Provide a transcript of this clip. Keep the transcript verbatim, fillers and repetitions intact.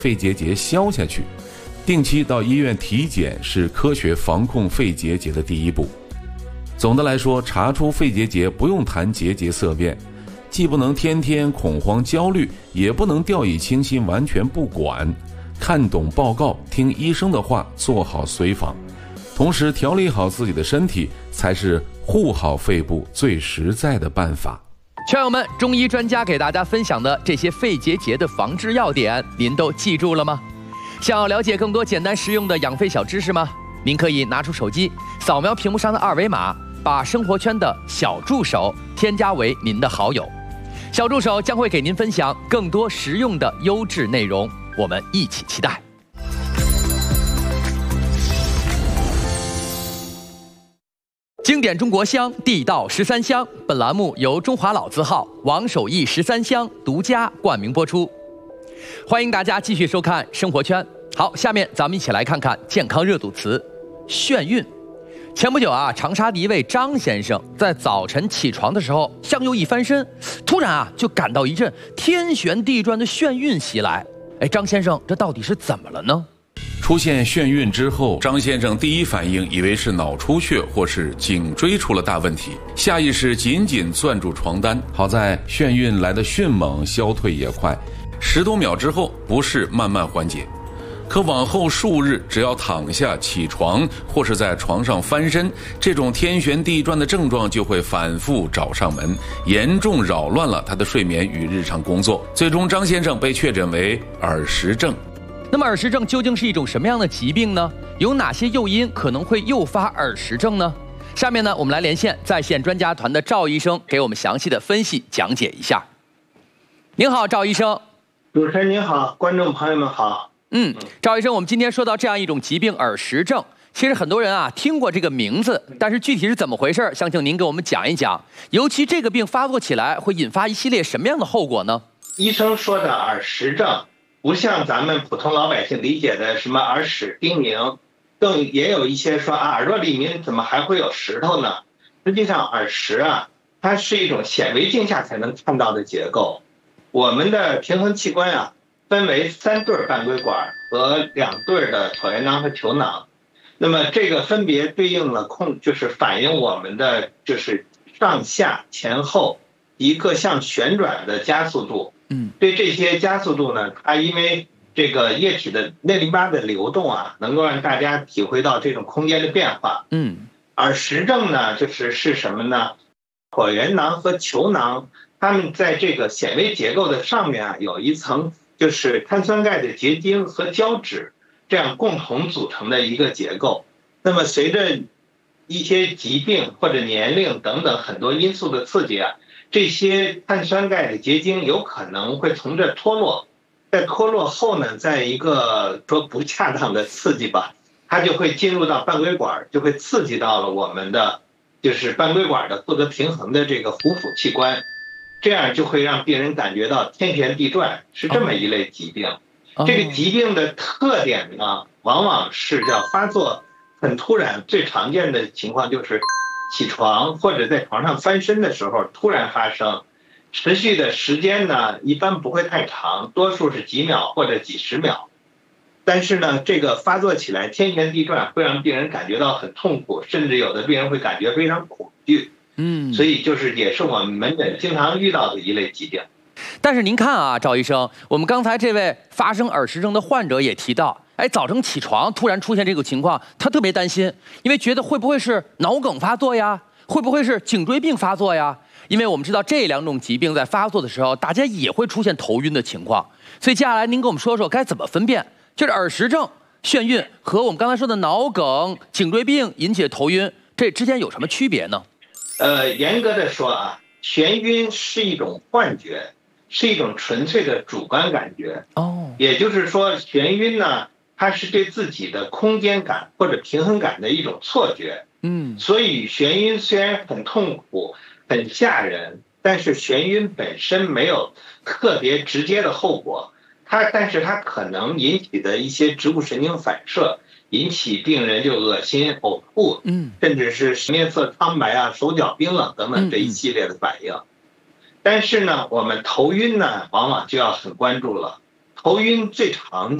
肺结节消下去。定期到医院体检是科学防控肺结节的第一步。总的来说，查出肺结节不用谈节节色变，既不能天天恐慌焦虑，也不能掉以轻心完全不管，看懂报告，听医生的话，做好随访，同时调理好自己的身体，才是护好肺部最实在的办法。 圈友们，中医专家给大家分享的这些肺结节的防治要点，您都记住了吗？想要了解更多简单实用的养肺小知识吗？您可以拿出手机，扫描屏幕上的二维码，把生活圈的小助手添加为您的好友。小助手将会给您分享更多实用的优质内容，我们一起期待。经典中国香，地道十三香。本栏目由中华老字号王守义十三香独家冠名播出。欢迎大家继续收看生活圈。好，下面咱们一起来看看健康热度词眩晕。前不久啊，长沙的一位张先生在早晨起床的时候，向右一翻身，突然啊就感到一阵天旋地转的眩晕袭来。哎，张先生，这到底是怎么了呢？ 出现眩晕之后，张先生第一反应以为是脑出血或是颈椎出了大问题，下意识紧紧攥住床单。好在眩晕来得迅猛，消退也快，十多秒之后不适慢慢缓解。可往后数日，只要躺下、起床或是在床上翻身，这种天旋地转的症状就会反复找上门，严重扰乱了他的睡眠与日常工作。最终，张先生被确诊为耳石症。 那么耳石症究竟是一种什么样的疾病呢？有哪些诱因可能会诱发耳石症呢？下面呢，我们来连线在线专家团的赵医生，给我们详细的分析讲解一下。您好，赵医生。 主持人您好，观众朋友们好。 嗯，赵医生，我们今天说到这样一种疾病耳石症，其实很多人啊听过这个名字，但是具体是怎么回事，相信您给我们讲一讲。尤其这个病发作起来会引发一系列什么样的后果呢？ 医生说的耳石症，不像咱们普通老百姓理解的什么耳屎叮咛，更也有一些说啊，耳朵里面怎么还会有石头呢？实际上耳石啊，它是一种显微镜下才能看到的结构。我们的平衡器官啊，分为三对半规管和两对的椭圆囊和球囊。那么这个分别对应了控，就是反映我们的就是上下前后一个向旋转的加速度。 嗯， 对这些加速度呢，它因为这个液体的内淋巴的流动啊，能够让大家体会到这种空间的变化。 嗯， 耳石症呢，就是是什么呢？椭圆囊和球囊，它们在这个显微结构的上面啊，有一层就是碳酸钙的结晶和胶质这样共同组成的一个结构。那么随着一些疾病或者年龄等等很多因素的刺激啊，这些碳酸钙的结晶有可能会从这脱落，在脱落后呢，在一个说不恰当的刺激吧，它就会进入到半规管，就会刺激到了我们的就是半规管的负责平衡的这个壶腹器官，这样就会让病人感觉到天旋地转，是这么一类疾病。这个疾病的特点呢，往往是叫发作很突然，最常见的情况就是起床或者在床上翻身的时候突然发生，持续的时间呢一般不会太长，多数是几秒或者几十秒。但是呢，这个发作起来天旋地转，会让病人感觉到很痛苦，甚至有的病人会感觉非常恐惧。 嗯， 所以就是也是我们门诊经常遇到的一类疾病。 但是您看啊，赵医生，我们刚才这位发生耳石症的患者也提到，哎，早晨起床突然出现这个情况，他特别担心，因为觉得会不会是脑梗发作呀，会不会是颈椎病发作呀？因为我们知道这两种疾病在发作的时候，大家也会出现头晕的情况。所以接下来您跟我们说说该怎么分辨，就是耳石症、眩晕和我们刚才说的脑梗、颈椎病引起的头晕，这之间有什么区别呢？ 呃，严格的说啊，眩晕是一种幻觉，是一种纯粹的主观感觉。 哦， 也就是说，眩晕呢，它是对自己的空间感或者平衡感的一种错觉。 嗯， 所以眩晕虽然很痛苦、很吓人，但是眩晕本身没有特别直接的后果。它，但是它可能引起的一些植物神经反射，引起病人就恶心、呕吐， 嗯， 甚至是面色苍白啊、手脚冰冷等等这一系列的反应。但是呢，我们头晕呢，往往就要很关注了。 头晕最常